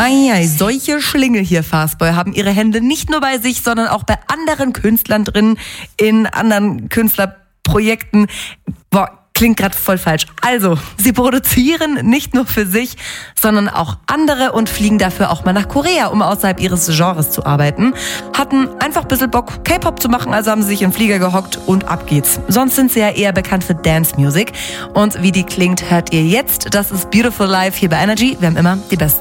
Solche Schlingel hier, Fastboy, haben ihre Hände nicht nur bei sich, sondern auch bei anderen Künstlern drin, in anderen Künstlerprojekten. Boah, klingt gerade voll falsch. Also, sie produzieren nicht nur für sich, sondern auch andere und fliegen dafür auch mal nach Korea, um außerhalb ihres Genres zu arbeiten. Hatten einfach ein bisschen Bock, K-Pop zu machen, also haben sie sich in den Flieger gehockt und ab geht's. Sonst sind sie ja eher bekannt für Dance Music. Und wie die klingt, hört ihr jetzt. Das ist Beautiful Life hier bei Energy. Wir haben immer die besten